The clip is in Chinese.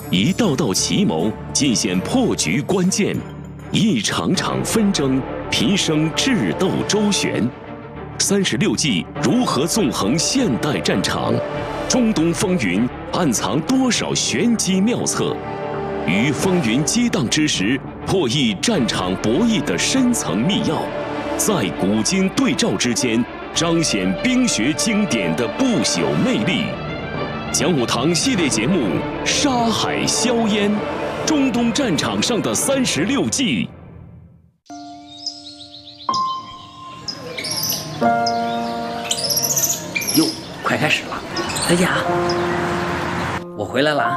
一道道奇谋尽显破局关键，一场场纷争频生智斗周旋。36计如何纵横现代战场？中东风云暗藏多少玄机妙策？于风云激荡之时，破译战场博弈的深层秘要，在古今对照之间，彰显兵学经典的不朽魅力。讲武堂系列节目《沙海硝烟》，中东战场上的36计。 哟，快开始了！ 德甲， 我回来了啊！